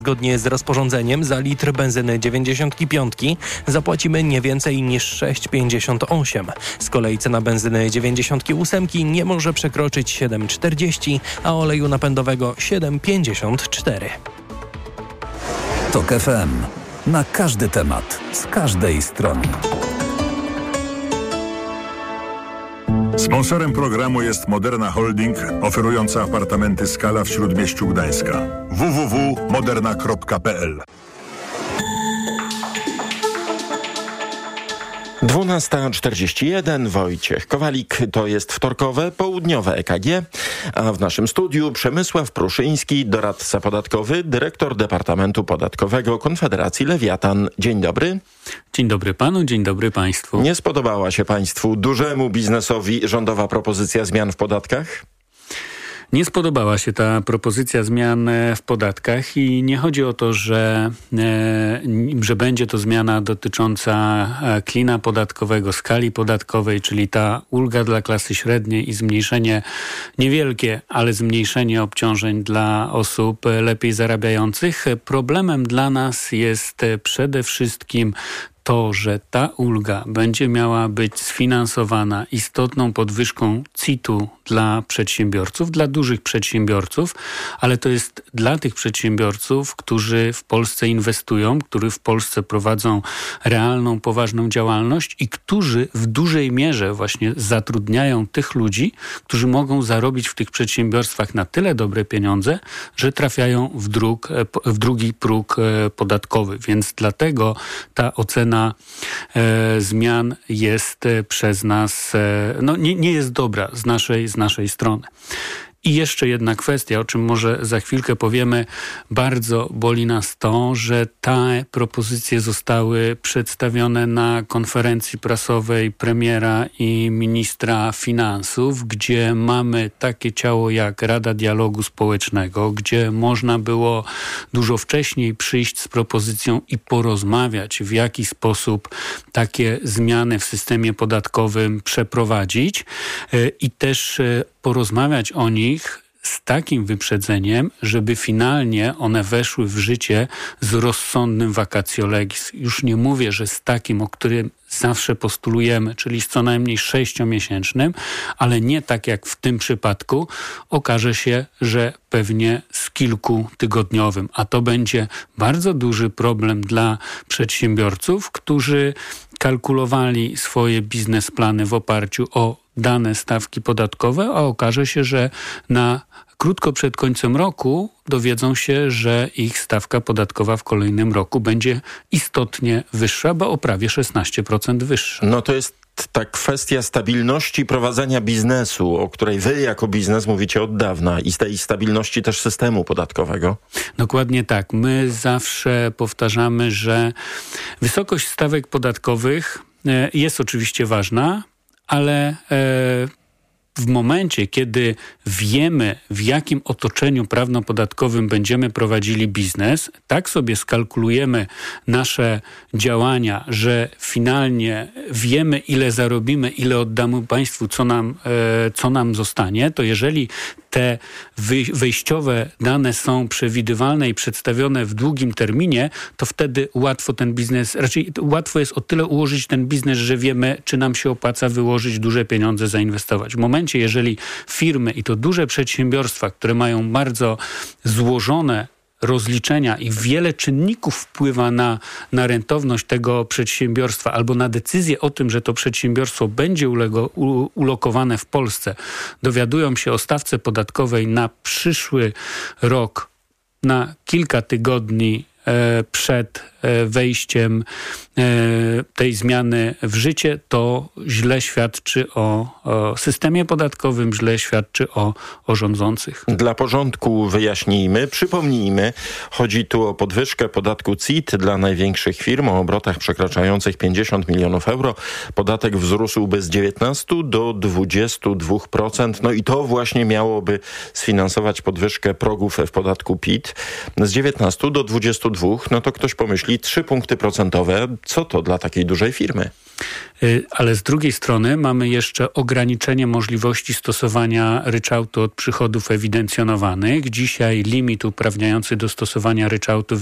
Zgodnie z rozporządzeniem za litr benzyny 95 zapłacimy nie więcej niż 6,58. Z kolei cena benzyny 98 nie może przekroczyć 7,40, a oleju napędowego 7,54. TOK FM. Na każdy temat, z każdej strony. Sponsorem programu jest Moderna Holding, oferująca apartamenty Skala w Śródmieściu Gdańska. www.moderna.pl 12:41. Wojciech Kowalik. To jest wtorkowe, południowe EKG, a w naszym studiu Przemysław Pruszyński, doradca podatkowy, dyrektor Departamentu Podatkowego Konfederacji Lewiatan. Dzień dobry. Dzień dobry panu, dzień dobry państwu. Nie spodobała się państwu, dużemu biznesowi, rządowa propozycja zmian w podatkach? Nie spodobała się ta propozycja zmian w podatkach i nie chodzi o to, że będzie to zmiana dotycząca klina podatkowego, skali podatkowej, czyli ta ulga dla klasy średniej i zmniejszenie, niewielkie, ale zmniejszenie obciążeń dla osób lepiej zarabiających. Problemem dla nas jest przede wszystkim to, że ta ulga będzie miała być sfinansowana istotną podwyżką CIT-u dla przedsiębiorców, dla dużych przedsiębiorców, ale to jest dla tych przedsiębiorców, którzy w Polsce inwestują, którzy w Polsce prowadzą realną, poważną działalność i którzy w dużej mierze właśnie zatrudniają tych ludzi, którzy mogą zarobić w tych przedsiębiorstwach na tyle dobre pieniądze, że trafiają w drugi próg podatkowy. Więc dlatego ta ocena zmian jest przez nas, nie jest dobra z naszej strony. I jeszcze jedna kwestia, o czym może za chwilkę powiemy. Bardzo boli nas to, że te propozycje zostały przedstawione na konferencji prasowej premiera i ministra finansów, gdzie mamy takie ciało jak Rada Dialogu Społecznego, gdzie można było dużo wcześniej przyjść z propozycją i porozmawiać, w jaki sposób takie zmiany w systemie podatkowym przeprowadzić i też porozmawiać o nich z takim wyprzedzeniem, żeby finalnie one weszły w życie z rozsądnym vacatio legis. Już nie mówię, że z takim, o którym zawsze postulujemy, czyli z co najmniej 6-miesięcznym, ale nie tak jak w tym przypadku. Okaże się, że pewnie z kilkutygodniowym, a to będzie bardzo duży problem dla przedsiębiorców, którzy kalkulowali swoje biznesplany w oparciu o dane stawki podatkowe, a okaże się, że krótko przed końcem roku dowiedzą się, że ich stawka podatkowa w kolejnym roku będzie istotnie wyższa, bo o prawie 16% wyższa. No to jest ta kwestia stabilności prowadzenia biznesu, o której wy jako biznes mówicie od dawna i z tej stabilności też systemu podatkowego. Dokładnie tak. My zawsze powtarzamy, że wysokość stawek podatkowych jest oczywiście ważna, ale w momencie, kiedy wiemy, w jakim otoczeniu prawno-podatkowym będziemy prowadzili biznes, tak sobie skalkulujemy nasze działania, że finalnie wiemy, ile zarobimy, ile oddamy państwu, co nam zostanie, to jeżeli te wejściowe dane są przewidywalne i przedstawione w długim terminie, to wtedy łatwo ten biznes, raczej łatwo jest o tyle ułożyć ten biznes, że wiemy, czy nam się opłaca wyłożyć duże pieniądze, zainwestować. W momencie, jeżeli firmy i to duże przedsiębiorstwa, które mają bardzo złożone rozliczenia i wiele czynników wpływa na rentowność tego przedsiębiorstwa albo na decyzję o tym, że to przedsiębiorstwo będzie ulokowane w Polsce, dowiadują się o stawce podatkowej na przyszły rok na kilka tygodni przed wejściem tej zmiany w życie, to źle świadczy o systemie podatkowym, źle świadczy o rządzących. Dla porządku wyjaśnijmy, przypomnijmy, chodzi tu o podwyżkę podatku CIT dla największych firm o obrotach przekraczających 50 milionów euro. Podatek wzrósłby z 19 do 22%. No i to właśnie miałoby sfinansować podwyżkę progów w podatku PIT z 19 do 22. No to ktoś pomyśli, czyli 3 punkty procentowe. Co to dla takiej dużej firmy? Ale z drugiej strony mamy jeszcze ograniczenie możliwości stosowania ryczałtu od przychodów ewidencjonowanych. Dzisiaj limit uprawniający do stosowania ryczałtu